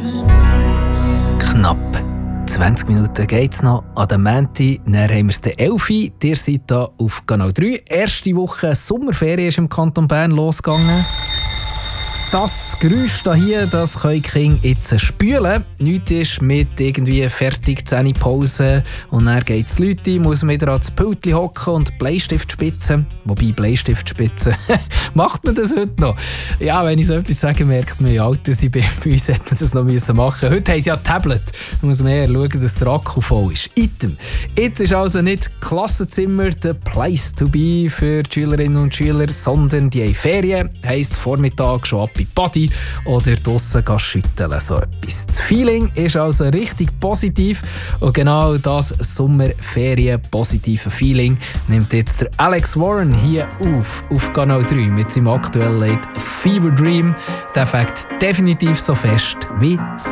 Knapp 20 Minuten geht's noch an der Mänti. Dann haben wir es den 11. Ihr seid hier auf Kanal 3. Erste Woche Sommerferien ist im Kanton Bern losgegangen. Das Geräusch hier, das können die Kinder jetzt spülen. Nichts ist mit irgendwie fertig Zähnepause und dann geht es Leute, muss man wieder ans Pultli hocken und Bleistift spitzen. Wobei Bleistift spitzen, macht man das heute noch? Ja, wenn ich so etwas sage, merkt man, wie alt ich bin. Bei uns hätte man das noch machen müssen. Heute haben sie ja Tablet. Da muss man eher schauen, dass der Akku voll ist. Item. Jetzt ist also nicht Klassenzimmer der Place to be für die Schülerinnen und Schüler, sondern die haben Ferien. Heisst Vormittag schon ab in die Body oder draussen schütteln. So etwas. Das Feeling ist also richtig positiv und genau das Sommerferien-positive Feeling nimmt jetzt der Alex Warren hier auf Kanal 3 mit seinem aktuellen Lied Fever Dream. Der fängt definitiv so fest wie